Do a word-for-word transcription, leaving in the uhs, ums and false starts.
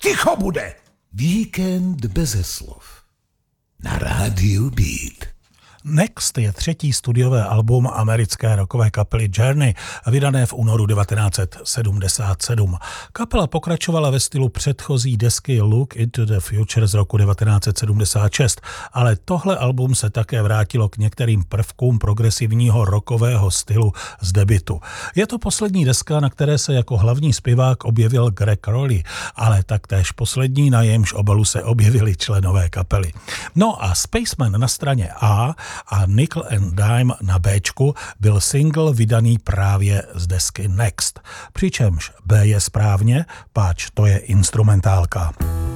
Ticho bude! Víkend beze slov. Na rádiu Beat. Next je třetí studiové album americké rockové kapely Journey, vydané v únoru devatenáct set sedmdesát sedm. Kapela pokračovala ve stylu předchozí desky Look into the Future z roku devatenáct set sedmdesát šest, ale tohle album se také vrátilo k některým prvkům progresivního rockového stylu z debutu. Je to poslední deska, na které se jako hlavní zpěvák objevil Greg Rowley, ale taktéž poslední, na jejímž obalu se objevili členové kapely. No a Spaceman na straně A a Nickel and Dime na Bčku byl single vydaný právě z desky Next. Přičemž B je správně, páč to je instrumentálka.